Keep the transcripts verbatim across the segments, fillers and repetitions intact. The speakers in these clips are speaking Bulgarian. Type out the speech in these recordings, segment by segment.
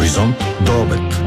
Хоризонт до обед.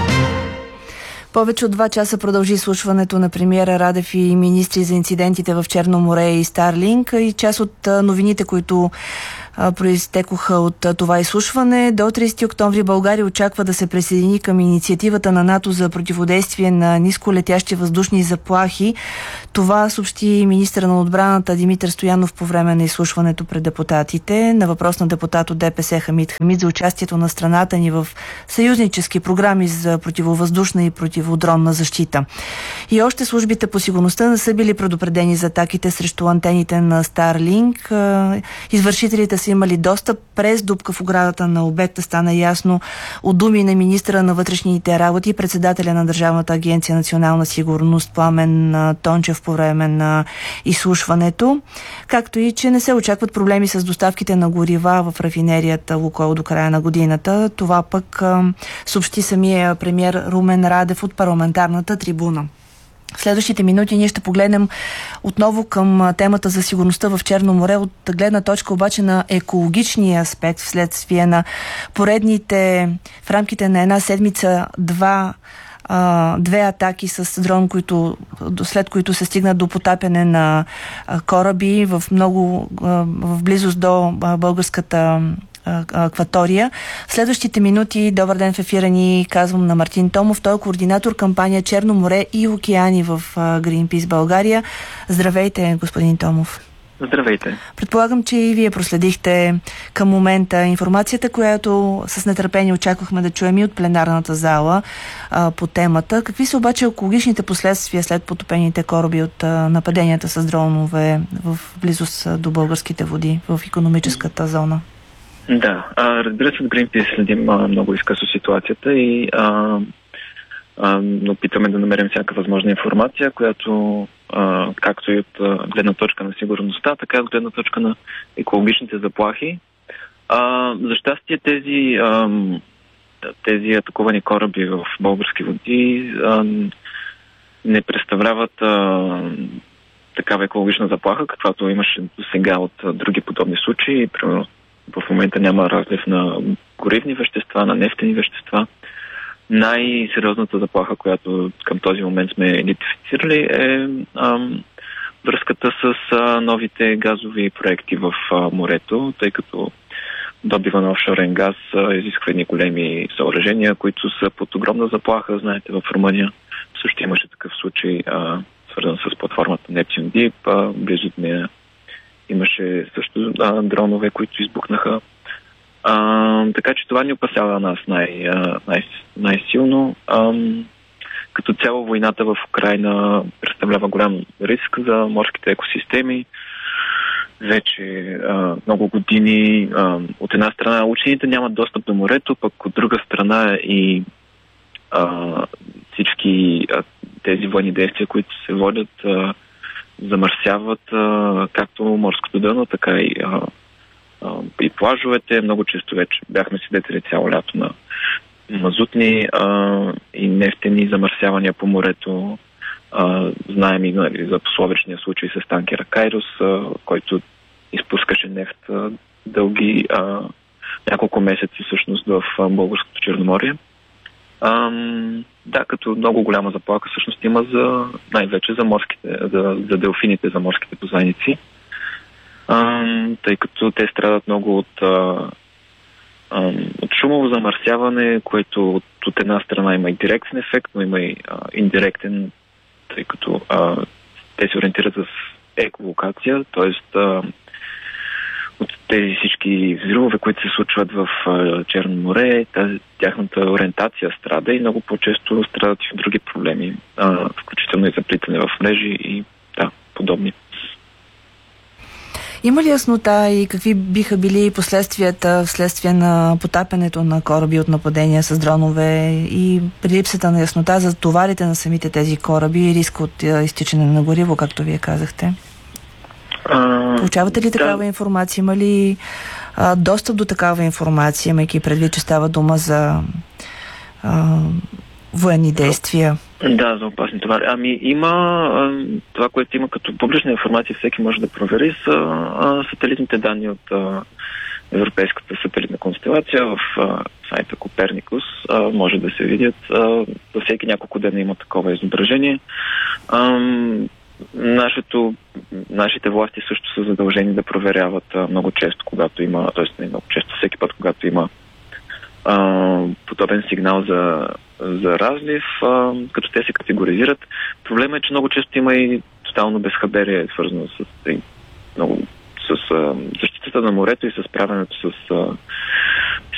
Повече от два часа продължи изслушването на премиера Радев и министри за инцидентите в Черно море и Старлинк и част от новините, които произтекоха от това изслушване. До тридесети октомври България очаква да се присъедини към инициативата на НАТО за противодействие на нисколетящи въздушни заплахи. Това съобщи министъра на отбраната Димитър Стоянов по време на изслушването пред депутатите. На въпрос на депутат от ДПС Хамид Хамид за участието на страната ни в съюзнически програми за противовъздушна и противодронна защита. И още службите по сигурността не са били предупредени за атаките срещу антените на Старлинк. Извършителите са имали достъп през дупка в оградата на обекта, стана ясно от думи на министъра на вътрешните работи и председателя на Държавната агенция национална сигурност Пламен Тончев по време на изслушването, както и че не се очакват проблеми с доставките на горива в рафинерията Лукойл до края на годината. Това пък съобщи самия премиер Румен Радев от парламентарната трибуна. В следващите минути ние ще погледнем отново към темата за сигурността в Черно море от гледна точка обаче на екологичния аспект вследствие на поредните в рамките на една седмица два две атаки с дрон, които, след които се стигна до потапяне на кораби в много в близост до българската акватория. В следващите минути добър ден в ефира ни казвам на Мартин Томов. Той е координатор кампания Черно море и океани в Greenpeace България. Здравейте, господин Томов. Здравейте. Предполагам, че и вие проследихте към момента информацията, която с нетърпение очаквахме да чуем и от пленарната зала а, по темата. Какви са обаче екологичните последствия след потопените кораби от а, нападенията с дронове в близост до българските води в икономическата зона? Да, а, разбира се, от Greenpeace следим а, много изкъсо ситуацията и а, а, опитаме да намерим всяка възможна информация, която а, както и от а, гледна точка на сигурността, така и от гледна точка на екологичните заплахи. А, за щастие тези, а, тези атакувани кораби в български води а, не представляват а, такава екологична заплаха, каквато имаше до сега от а, други подобни случаи. Примерно в момента няма разлив на горивни вещества, на нефтени вещества. Най-сериозната заплаха, която към този момент сме идентифицирали, е ам, връзката с а, новите газови проекти в а, морето, тъй като добива на офшорен газ а, изисква едни големи съоръжения, които са под огромна заплаха. Знаете, в Румъния също имаше такъв случай, а, свързан с платформата Neptune Deep, а, близо до нея имаше също а, дронове, които избухнаха. А, така че това ни опасява нас най, а, най, най-силно. А, като цяло войната в Украйна представлява голям риск за морските екосистеми. Вече а, много години а, от една страна учените нямат достъп до морето, пък от друга страна и а, всички а, тези военни действия, които се водят, а, замърсяват а, както морското дъно, така и, а, а, и плажовете. Много често вече бяхме свидетели цяло лято на мазутни а, и нефтени замърсявания по морето. А, знаем и нали, за пословичния случай с танкера Кайрос, а, който изпускаше нефт а, дълги а, няколко месеци всъщност в а, българското Черноморие. А, да, като много голяма заплаха всъщност има за най-вече за морските, за, за делфините, за морските бозайници, а, тъй като те страдат много от, а, а, от шумово замърсяване, което от, от една страна има и директен ефект, но има и а, индиректен, тъй като а, те се ориентират в еколокация, т.е. от тези всички взривове, които се случват в а, Черно море, тази, тяхната ориентация страда и много по-често страдат и от други проблеми, а, включително и заплитане в мрежи и да, подобни. Има ли яснота и какви биха били последствията вследствие на потапянето на кораби от нападения с дронове и при липсата на яснота за товарите на самите тези кораби и риск от изтичане на гориво, както вие казахте? А, Получавате ли такава да. информация? Има ли а, достъп до такава информация, имайки предвид, че става дума за а, военни действия? Да, за опасни товари. Ами има а, това, което има като публична информация, всеки може да провери, са а, сателитните данни от а, Европейската сателитна констелация в а, сайта Коперникус а, може да се видят. За всеки няколко дена има такова изображение. А, нашето, нашите власти също са задължени да проверяват а, много често, когато има, т.е. не много често, всеки път, когато има а, подобен сигнал за, за разлив, а, като те се категоризират. Проблемът е, че много често има и тотално безхаберие, свързано с, и, много, с а, защитата на морето и с справянето с а,